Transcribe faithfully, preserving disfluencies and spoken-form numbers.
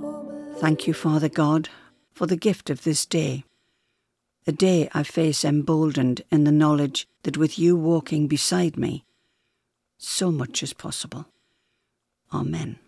Thank you, Father God, for the gift of this day, a day I face emboldened in the knowledge that with you walking beside me, so much is possible. Amen.